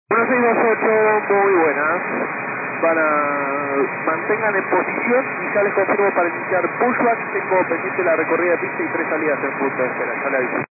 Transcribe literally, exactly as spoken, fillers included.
uno seis dos ocho, muy buenas. Van a... mantengan en posición y ya les confirmo para iniciar pushback. Tengo pendiente la recorrida de pista y tres salidas en punto de espera. Ya le aviso.